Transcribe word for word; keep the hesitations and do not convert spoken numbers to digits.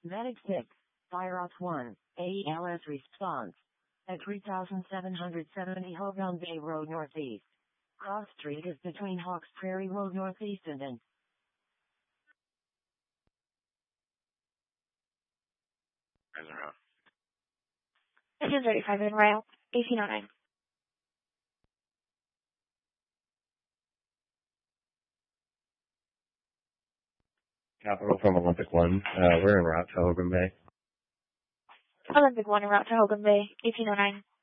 Medic six, Fire Ops one, A E L S response. At three thousand seven hundred seventy Hogan Bay Road Northeast. Cross Street is between Hawks Prairie Road Northeast and N. This is thirty-five in rail, eighteen oh nine. Capital from Olympic One. Uh, we're en route to Hogan Bay. Olympic one en route to Hogan Bay, eighteen oh nine.